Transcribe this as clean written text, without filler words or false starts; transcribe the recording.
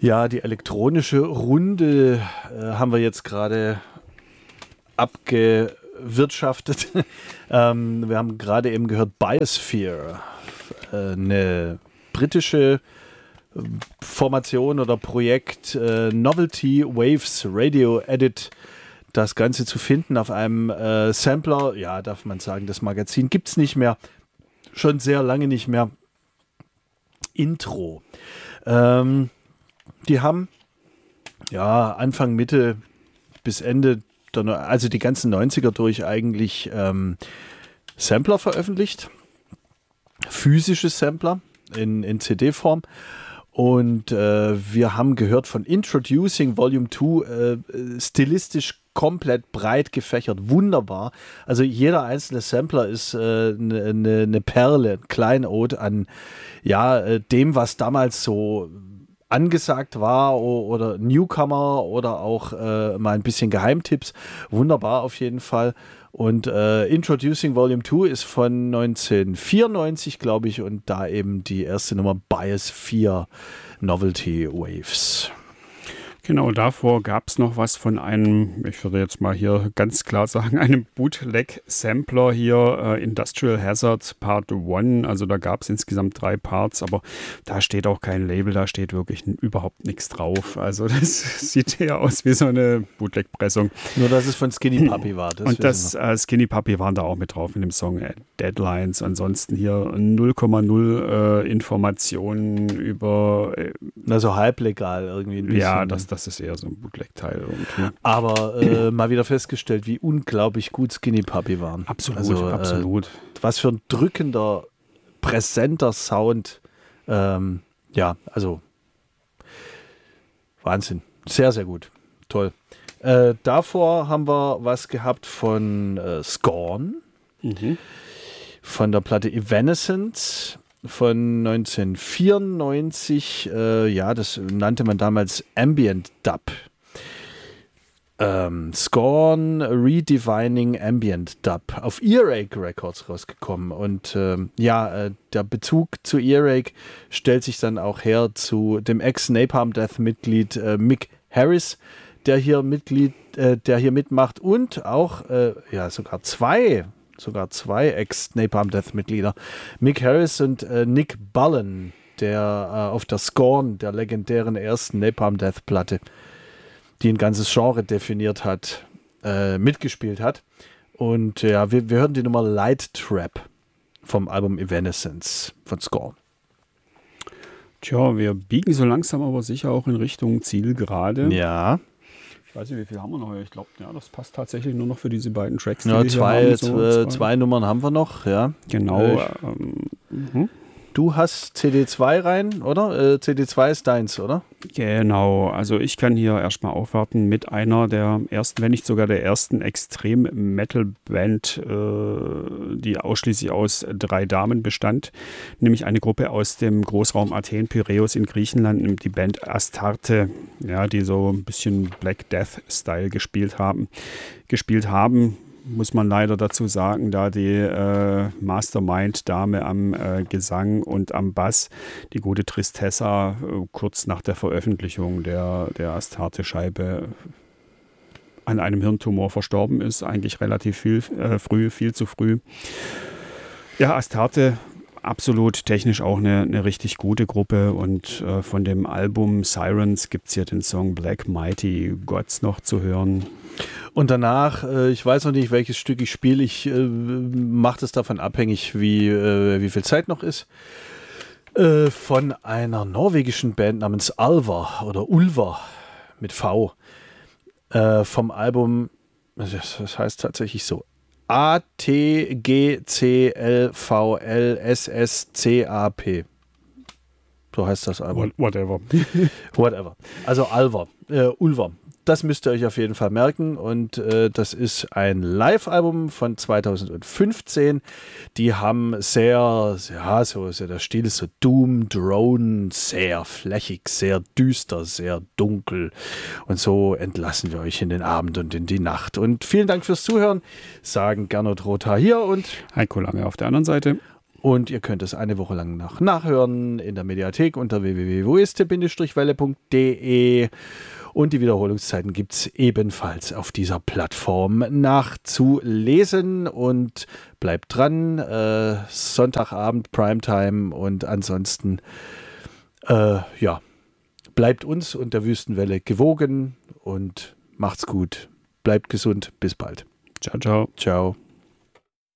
Ja, die elektronische Runde haben wir jetzt gerade abgewirtschaftet. Wir haben gerade eben gehört Biosphere, eine britische Formation oder Projekt, Novelty Waves Radio Edit. Das Ganze zu finden auf einem Sampler, ja, darf man sagen, das Magazin gibt es nicht mehr, schon sehr lange nicht mehr. Intro. Die haben ja Anfang, Mitte bis Ende, also die ganzen 90er durch eigentlich Sampler veröffentlicht. Physische Sampler in CD-Form. Und wir haben gehört von Introducing Volume 2, stilistisch komplett breit gefächert, wunderbar. Also jeder einzelne Sampler ist eine Perle, ein Kleinod an dem, was damals so angesagt war oder Newcomer oder auch mal ein bisschen Geheimtipps. Wunderbar auf jeden Fall. Und Introducing Volume 2 ist von 1994, glaube ich, und da eben die erste Nummer Biosphere Novelty Waves. Genau, davor gab es noch was von einem, ich würde jetzt mal hier ganz klar sagen, einem Bootleg-Sampler hier, Industrial Hazard Part 1. Also da gab es insgesamt 3 Parts, aber da steht auch kein Label, da steht wirklich überhaupt nichts drauf. Also das sieht eher aus wie so eine Bootleg-Pressung. Nur, dass es von Skinny Puppy war. Und das Skinny Puppy waren da auch mit drauf in dem Song Deadlines. Ansonsten hier 0,0 Informationen über... Also halblegal irgendwie ein bisschen. Ja, das ist eher so ein Bootleg-Teil irgendwie. Aber mal wieder festgestellt, wie unglaublich gut Skinny Puppy waren. Absolut, also, absolut. Was für ein drückender, präsenter Sound. Also Wahnsinn. Sehr, sehr gut. Toll. Davor haben wir was gehabt von Scorn. Von der Platte Evanescence. Von 1994, das nannte man damals Ambient Dub. Scorn Redefining Ambient Dub. Auf Earache Records rausgekommen. Und der Bezug zu Earache stellt sich dann auch her zu dem Ex-Napalm Death-Mitglied Mick Harris, der hier mitmacht und auch sogar zwei Ex-Napalm Death-Mitglieder. Mick Harris und Nick Bullen, der auf der Scorn, der legendären ersten Napalm Death-Platte, die ein ganzes Genre definiert hat, mitgespielt hat. Und wir hören die Nummer Light Trap vom Album Evanescence von Scorn. Tja, wir biegen so langsam aber sicher auch in Richtung Zielgerade. Ja. Ich weiß nicht, wie viel haben wir noch? Ich glaube, das passt tatsächlich nur noch für diese beiden Tracks. Ja, zwei Nummern haben wir noch, ja. Genau. Du hast CD2 rein, oder? CD2 ist deins, oder? Genau, also ich kann hier erstmal aufwarten mit einer der ersten, wenn nicht sogar der ersten Extrem-Metal-Band, die ausschließlich aus 3 Damen bestand, nämlich eine Gruppe aus dem Großraum Athen, Piräus in Griechenland, die Band Astarte, ja, die so ein bisschen Black Death-Style gespielt haben. Muss man leider dazu sagen, da die Mastermind-Dame am Gesang und am Bass, die gute Tristessa, kurz nach der Veröffentlichung der Astarte-Scheibe an einem Hirntumor verstorben ist. Eigentlich relativ viel zu früh. Ja, Astarte, absolut technisch auch eine richtig gute Gruppe und von dem Album Sirens gibt es hier den Song Black Mighty Gods noch zu hören. Und danach, ich weiß noch nicht, welches Stück ich spiele, ich mache das davon abhängig, wie viel Zeit noch ist, von einer norwegischen Band namens Alva oder Ulva mit V, vom Album, das heißt tatsächlich so, ATGCLVLSSCAP. So heißt das Album. Whatever. Also Alva, Ulva. Das müsst ihr euch auf jeden Fall merken. Und das ist ein Live-Album von 2015. Die haben der Stil ist so Doom, Drone, sehr flächig, sehr düster, sehr dunkel. Und so entlassen wir euch in den Abend und in die Nacht. Und vielen Dank fürs Zuhören. Sagen Gernot Rothaar hier und Heiko Lange auf der anderen Seite. Und ihr könnt es eine Woche lang nachhören in der Mediathek unter www.woiste-welle.de. Und die Wiederholungszeiten gibt es ebenfalls auf dieser Plattform nachzulesen. Und bleibt dran, Sonntagabend, Primetime und ansonsten, bleibt uns und der Wüstenwelle gewogen und macht's gut. Bleibt gesund. Bis bald. Ciao, ciao. Ciao.